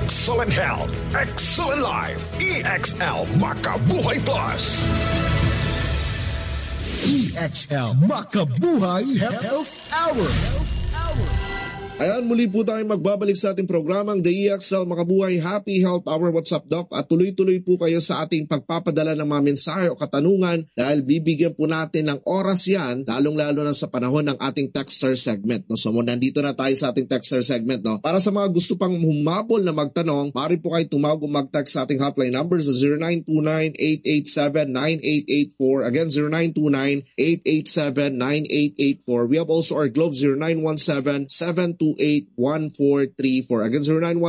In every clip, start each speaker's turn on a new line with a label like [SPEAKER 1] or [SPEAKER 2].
[SPEAKER 1] Excellent health, excellent life. EXL Makabuhay Plus.
[SPEAKER 2] EXL Makabuhay Health Hour.
[SPEAKER 3] Ayan, muli po tayo magbabalik sa ating programang The EXL Makabuhay Happy Health Hour. What's up, Doc? At tuloy-tuloy po kayo sa ating pagpapadala ng mga mensahe o katanungan dahil bibigyan po natin ng oras yan, lalong-lalo na sa panahon ng ating texter segment. No? So, nandito na tayo sa ating texter segment. No? Para sa mga gusto pang humabol na magtanong, maaari po kayo tumawag o mag-text sa ating hotline number sa 0929-887-9884. Again, 0929-887-9884. We have also our Globe 0917-728-1434. Again,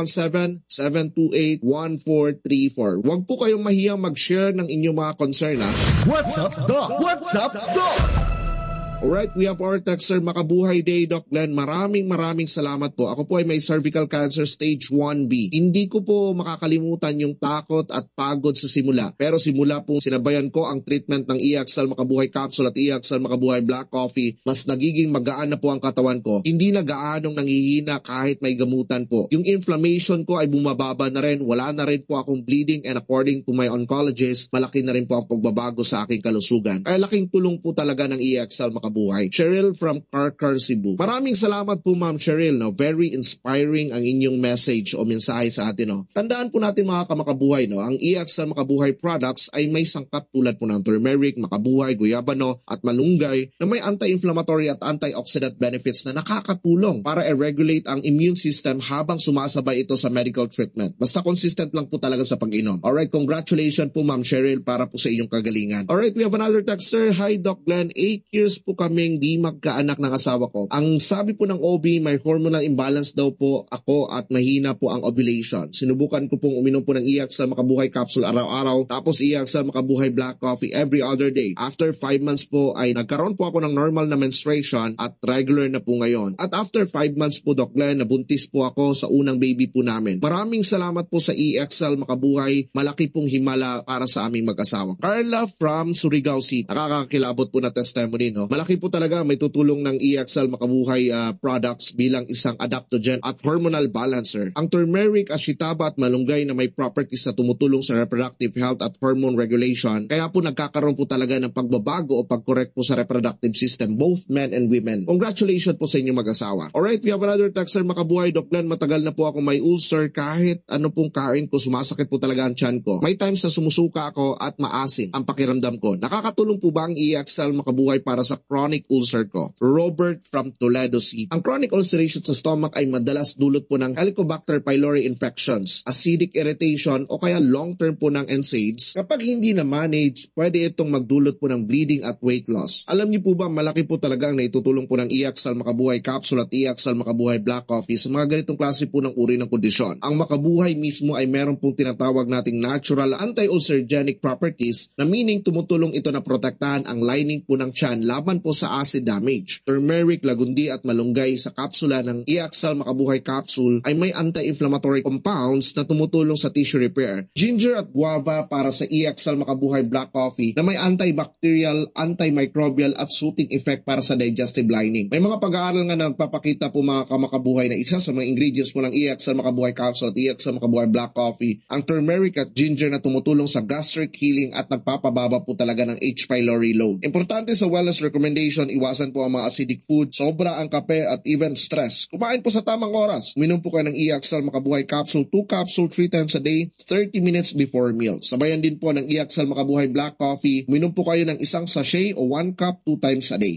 [SPEAKER 3] 0917-728-1434. Huwag po kayong mahiyang mag-share ng inyong mga concern.
[SPEAKER 2] What's up, Doc? What's up, Doc?
[SPEAKER 3] Alright, we have our texter Makabuhay Day, Doc Glenn. Maraming salamat po. Ako po ay may cervical cancer stage 1B. Hindi ko po makakalimutan yung takot at pagod sa simula. Pero simula po sinabayan ko ang treatment ng EXL Makabuhay Capsule at EXL Makabuhay Black Coffee, mas nagiging magaan na po ang katawan ko. Hindi na gaanong nanghihina kahit may gamutan po. Yung inflammation ko ay bumababa na rin. Wala na rin po akong bleeding and according to my oncologist, malaki na rin po ang pagbabago sa aking kalusugan. Kaya laking tulong po talaga ng EXL Makabuhay. Cheryl from Carcar, Cebu. Maraming salamat po, Ma'am Cheryl. No? Very inspiring ang inyong message o mensahe sa atin. No? Tandaan po natin mga kamakabuhay, no? Ang EXL Makabuhay products ay may sangkap tulad po ng turmeric, makabuhay, guyabano at malunggay na may anti-inflammatory at antioxidant benefits na nakakatulong para i-regulate ang immune system habang sumasabay ito sa medical treatment. Basta consistent lang po talaga sa pag-inom. Alright, congratulations po, Ma'am Cheryl, para po sa inyong kagalingan. Alright, we have another texter. Hi, Doc Glenn. 8 years po kaming di magkaanak ng asawa ko. Ang sabi po ng OB, may hormonal imbalance daw po ako at mahina po ang ovulation. Sinubukan ko pong uminom po ng EXL Makabuhay Capsule araw-araw, tapos EXL Makabuhay Black Coffee every other day. After 5 months po ay nagkaroon po ako ng normal na menstruation at regular na po ngayon. At after 5 months po, Doc Glenn, nabuntis po ako sa unang baby po namin. Maraming salamat po sa EXL Makabuhay. Malaki pong himala para sa aming mag-asawa. Carla from Surigao City. Nakakakilabot po na testimony, no? Malaki po talaga may tutulong ng EXL Makabuhay products bilang isang adaptogen at hormonal balancer. Ang turmeric, ashitaba at malunggay na may properties na tumutulong sa reproductive health at hormone regulation. Kaya po nagkakaroon po talaga ng pagbabago o pag-correct po sa reproductive system, both men and women. Congratulations po sa inyong mag-asawa. Alright, we have another texter Makabuhay. Doc Glenn, matagal na po ako may ulcer. Kahit ano pong kain ko, sumasakit po talaga ang tiyan ko. May times na sumusuka ako at maasim ang pakiramdam ko. Nakakatulong po ba ang EXL Makabuhay para sa chronic ulcer ko? Robert from Toledo City. Ang chronic ulceration sa stomach ay madalas dulot po ng Helicobacter pylori infections, acidic irritation o kaya long-term po ng NSAIDs. Kapag hindi na manage, pwede itong magdulot po ng bleeding at weight loss. Alam niyo po ba, malaki po talaga ang naitutulong po ng EXL Makabuhay Capsule at EXL Makabuhay Black Coffee sa mga ganitong klase po ng uri ng kondisyon. Ang Makabuhay mismo ay meron pong tinatawag nating natural anti-ulcerogenic properties na meaning tumutulong ito na protektahan ang lining po ng tiyan laban po sa acid damage. Turmeric, lagundi at malunggay sa kapsula ng EXL Makabuhay Capsule ay may anti-inflammatory compounds na tumutulong sa tissue repair. Ginger at guava para sa EXL Makabuhay Black Coffee na may antibacterial, antimicrobial at soothing effect para sa digestive lining. May mga pag-aaral nga na nagpapakita po mga kamakabuhay na isa sa mga ingredients po ng EXL Makabuhay Capsule at EXL Makabuhay Black Coffee ang turmeric at ginger na tumutulong sa gastric healing at nagpapababa po talaga ng H. pylori load. Importante sa wellness recommendation, iwasan po ang mga acidic food, sobra ang kape at even stress. Kumain po sa tamang oras. Uminom po kayo ng EXL Makabuhay Capsule, 2 capsule 3 times a day, 30 minutes before meals. Sabayan din po ng EXL Makabuhay Black Coffee. Uminom po kayo ng isang sachet o 1 cup 2 times a day.